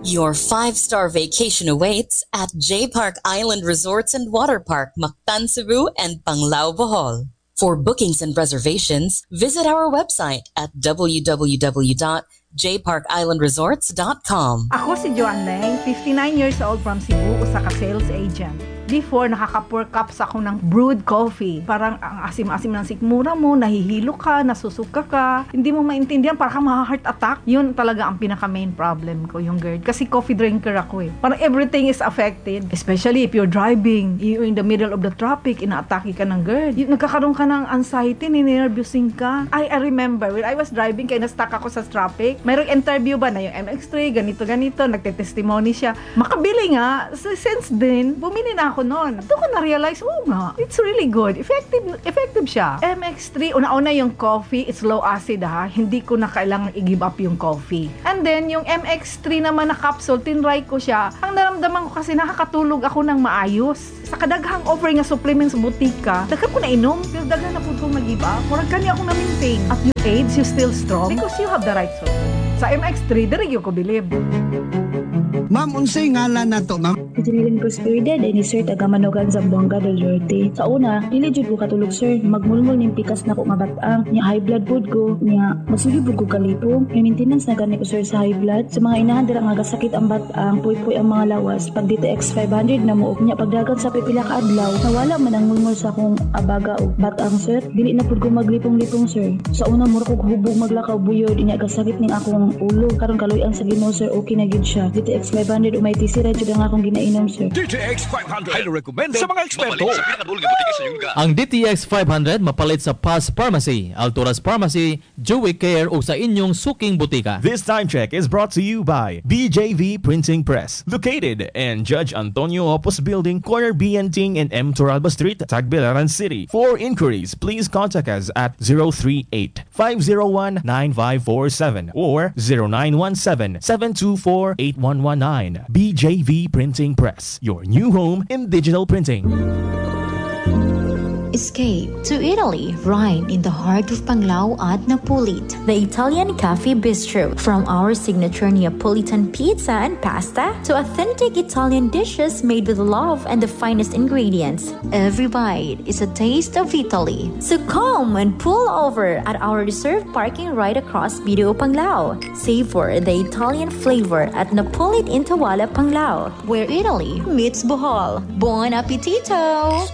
Your 5-star vacation awaits at J Park Island Resorts and Water Park, Mactan, Cebu and Panglao, Bohol. For bookings and reservations, visit our website at www.jparkislandresorts.com. Ako si Joan Leng, 59 years old from Cebu, usa ka sales agent. Before, nakaka-4 cups ako ng brewed coffee. Parang ang asim-asim ng sikmura mo, nahihilo ka, nasusuka ka, hindi mo maintindihan, parang ma-heart attack. Yun talaga ang pinaka-main problem ko, yung GERD. Kasi coffee drinker ako eh. Parang everything is affected. Especially if you're driving, you're in the middle of the traffic, ina-atake ka ng GERD. Nagkakaroon ka ng anxiety, ninervyousing ka. I remember, when I was driving, kaya na-stuck ako sa traffic, mayroong interview ba na yung MX3, ganito-ganito, nagte-testimony siya. Makabili nga, since then, bumili na ako noon. Doon ko na-realize, nga, it's really good. Effective siya. MX3, una-una yung coffee, it's low acid ha. Hindi ko na kailangan i-give up yung coffee. And then, yung MX3 naman na capsule, tinry ko siya. Ang naramdaman ko kasi nakakatulog ako ng maayos. Sa kadaghang offer nga supplements sa butika, daghan ko na inom, pero daghan na po kong nag-give up. Murag kani ako na-maintain. At your age, you still strong because you have the right supplement. Sa MX3, diri ko believe. Ma'am, unsay ngalan na to, ma'am? Itililing Prosperidad ay ni Sir Tagamanogan Zamboanga del Norte. Sa una, dili jud ko katulog sir, magmulmul ning pikas na ko nga batang, nya high blood pod ko, nya masulibog ko kalipong. May maintenance na gani ko sir sa high blood. Sa mga inahan dira nga gasakit ang batang, puy-puy ang mga lawas. Pag DTX 500 na mo, nya pagdagan sa pipila ka adlaw, nawala man ang mulmul sa akong abaga o batang sir. Dili na pod ko maglipong-lipong sir. Sa una mura ko hubog maglakaw buyod, nya gasakit ning akong ulo. Karon kaloy-an sa Ginoo sir, okay na gid siya. DTX 500 umay tisira jud ang akong ginainom sir. DTX 500 highly recommended sa mga eksperto. Ang DTX 500 mapalit sa Paz Pharmacy, Alturas Pharmacy, Jewel Care o sa inyong suking butika. This time check is brought to you by BJV Printing Press, located in Judge Antonio Opus Building, corner BNting and M. Toralba Street, Tagbilaran City. For inquiries, please contact us at 038-501-9547 or 0917-724-8119. BJV Printing Press, your new home in digital printing. Escape to Italy, right in the heart of Panglao at Napolit, the Italian Cafe Bistro. From our signature Neapolitan pizza and pasta to authentic Italian dishes made with love and the finest ingredients, every bite is a taste of Italy. So come and pull over at our reserved parking right across Video Panglao. Savor the Italian flavor at Napolit in Tawala, Panglao, where Italy meets Bohol. Buon appetito!